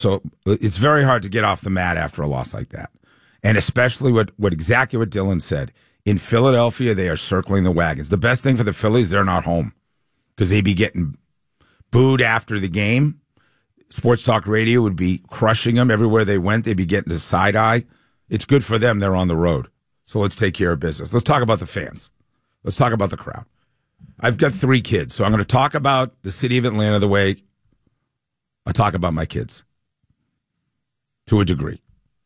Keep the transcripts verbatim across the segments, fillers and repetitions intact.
So it's very hard to get off the mat after a loss like that. And especially what, what exactly what Dylan said. In Philadelphia, they are circling the wagons. The best thing for the Phillies, they're not home because they'd be getting booed after the game. Sports Talk Radio would be crushing them everywhere they went. They'd be getting the side eye. It's good for them. They're on the road. So let's take care of business. Let's talk about the fans. Let's talk about the crowd. I've got three kids, so I'm going to talk about the city of Atlanta the way I talk about my kids to a degree.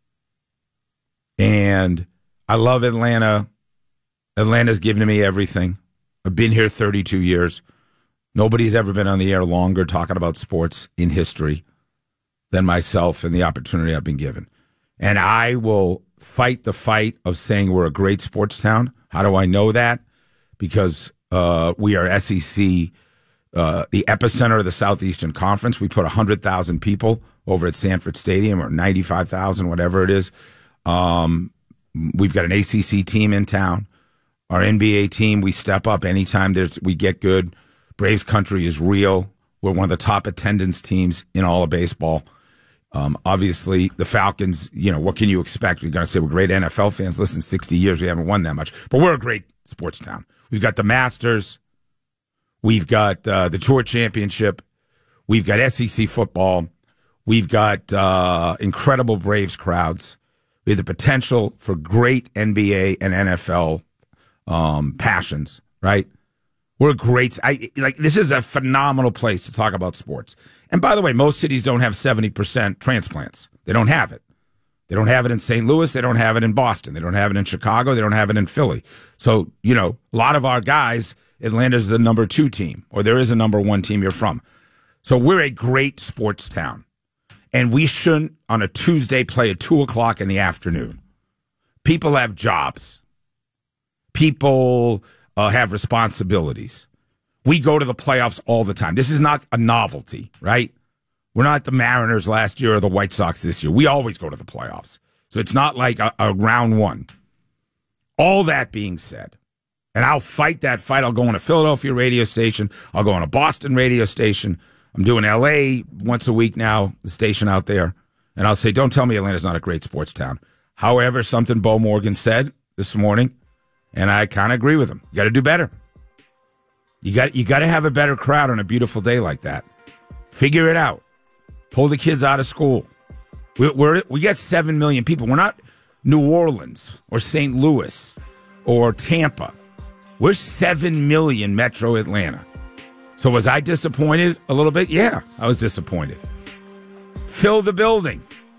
And I love Atlanta. Atlanta's given me everything. I've been here thirty-two years. Nobody's ever been on the air longer talking about sports in history than myself and the opportunity I've been given. And I will fight the fight of saying we're a great sports town. How do I know that? Because uh, we are S E C, uh, the epicenter of the Southeastern Conference. We put one hundred thousand people over at Sanford Stadium, or ninety-five thousand, whatever it is. Um, we've got an A C C team in town. Our N B A team, we step up anytime there's, we get good. Braves country is real. We're one of the top attendance teams in all of baseball. Um, obviously, the Falcons, you know, what can you expect? We're going to say we're great N F L fans. Listen, sixty years, we haven't won that much. But we're a great sports town. We've got the Masters. We've got uh, the Tour Championship. We've got S E C football. We've got uh, incredible Braves crowds. We have the potential for great N B A and N F L um, passions, right? We're great. I like this is a phenomenal place to talk about sports. And by the way, most cities don't have seventy percent transplants. They don't have it. They don't have it in Saint Louis. They don't have it in Boston. They don't have it in Chicago. They don't have it in Philly. So, you know, a lot of our guys, Atlanta's the number two team, or there is a number one team you're from. So we're a great sports town. And we shouldn't, on a Tuesday, play at two o'clock in the afternoon. People have jobs. People uh, have responsibilities. We go to the playoffs all the time. This is not a novelty, right? We're not the Mariners last year or the White Sox this year. We always go to the playoffs. So it's not like a, a round one. All that being said, and I'll fight that fight. I'll go on a Philadelphia radio station. I'll go on a Boston radio station. I'm doing L A once a week now, the station out there. And I'll say, don't tell me Atlanta's not a great sports town. However, something Bo Morgan said this morning, and I kind of agree with him. You got to do better. You got you got to have a better crowd on a beautiful day like that. Figure it out. Pull the kids out of school. We're, we're, we got seven million people. We're not New Orleans or Saint Louis or Tampa. We're seven million Metro Atlanta. So was I disappointed a little bit? Yeah, I was disappointed. Fill the building.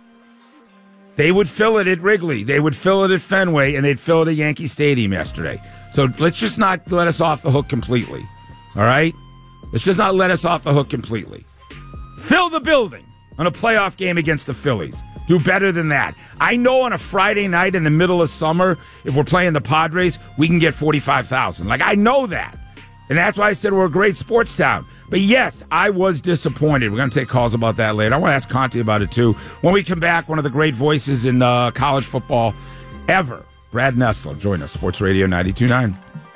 They would fill it at Wrigley. They would fill it at Fenway, and they'd fill it at Yankee Stadium yesterday. So let's just not let us off the hook completely. All right? Let's just not let us off the hook completely. Fill the building on a playoff game against the Phillies. Do better than that. I know on a Friday night in the middle of summer, if we're playing the Padres, we can get forty-five thousand. Like, I know that. And that's why I said we're a great sports town. But yes, I was disappointed. We're going to take calls about that later. I want to ask Conti about it too. When we come back, one of the great voices in uh, college football ever, Brad Nessler, join us. Sports Radio ninety-two point nine.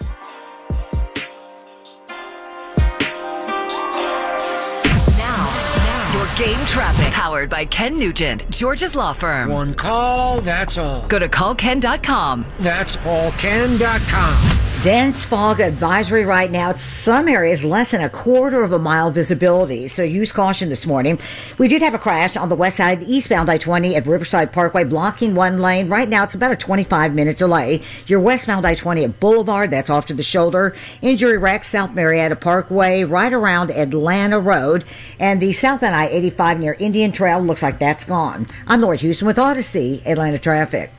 Game traffic powered by Ken Nugent, George's law firm. One call, that's all. Go to call ken dot com. That's all ken dot com. Dense fog advisory right now. Some areas less than a quarter of a mile visibility, so use caution this morning. We did have a crash on the west side, eastbound I twenty at Riverside Parkway, blocking one lane. Right now, it's about a twenty-five minute delay. Your westbound I twenty at Boulevard, that's off to the shoulder. Injury wreck, South Marietta Parkway, right around Atlanta Road. And the south end I eighty-five near Indian Trail, looks like that's gone. I'm Lord Houston with Odyssey, Atlanta Traffic.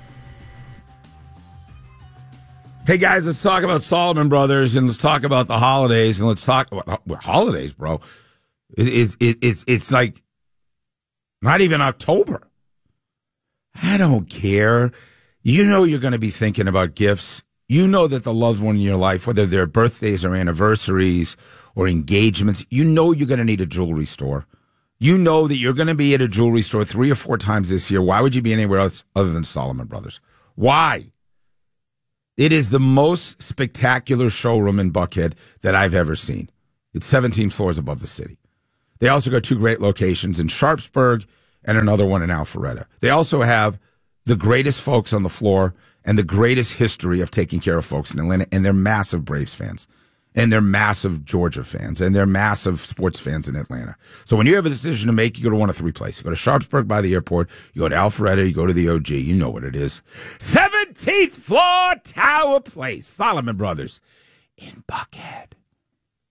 Hey, guys, let's talk about Solomon Brothers, and let's talk about the holidays, and let's talk about well, holidays, bro. It, it, it, it's it's like not even October. I don't care. You know you're going to be thinking about gifts. You know that the loved one in your life, whether they're birthdays or anniversaries or engagements, you know you're going to need a jewelry store. You know that you're going to be at a jewelry store three or four times this year. Why would you be anywhere else other than Solomon Brothers? Why? It is the most spectacular showroom in Buckhead that I've ever seen. It's seventeen floors above the city. They also got two great locations in Sharpsburg and another one in Alpharetta. They also have the greatest folks on the floor and the greatest history of taking care of folks in Atlanta, and they're massive Braves fans. And they're massive Georgia fans, and they're massive sports fans in Atlanta. So when you have a decision to make, you go to one of three places. You go to Sharpsburg by the airport, you go to Alpharetta, you go to the O G. You know what it is. seventeenth floor Tower Place, Solomon Brothers in Buckhead.